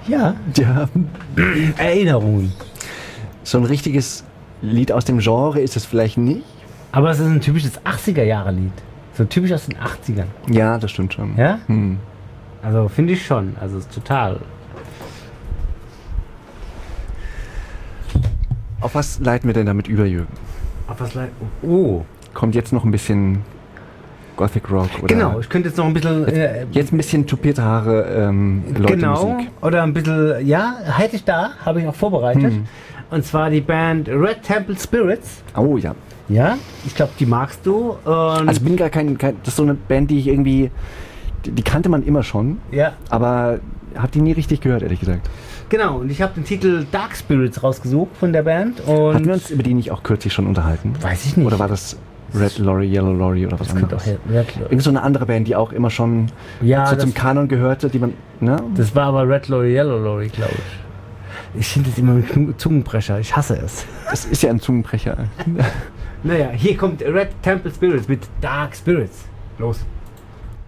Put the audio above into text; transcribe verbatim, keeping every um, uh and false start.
Ja. Ja. Erinnerungen. So ein richtiges Lied aus dem Genre ist es vielleicht nicht. Aber es ist ein typisches achtziger-Jahre-Lied. So typisch aus den achtzigern. Ja, das stimmt schon. Ja? Hm. Also finde ich schon. Also ist total. Auf was leiten wir denn damit über, Jürgen? Auf was leid. Oh. Kommt jetzt noch ein bisschen Gothic Rock? Oder Genau, ich könnte jetzt noch ein bisschen. Äh, Jetzt ein bisschen tupierte Haare, ähm, Leute genau. Musik. Oder ein bisschen. Ja, hätte ich da. Habe ich auch vorbereitet. Hm. Und zwar die Band Red Temple Spirits. Oh ja. Ja, ich glaube, die magst du. Und Also bin gar kein, kein. Das ist so eine Band, die ich irgendwie. Die, die kannte man immer schon. ja, Aber hab die nie richtig gehört, ehrlich gesagt. genau. Und ich habe den Titel Dark Spirits rausgesucht von der Band. Und Hatten wir uns über die nicht auch kürzlich schon unterhalten? weiß ich nicht. Oder war das Red Lorry, Yellow Lorry oder was das könnte auch anderes? Red Lorry. Irgend so eine andere Band, die auch immer schon Ja, so das, zum Kanon gehörte, die man. Ne? das war aber Red Lorry, Yellow Lorry, glaube ich. Ich finde das immer ein Knu- Zungenbrecher. Ich hasse es. Das ist ja ein Zungenbrecher. Naja, hier kommt Red Temple Spirits mit Dark Spirits. Los.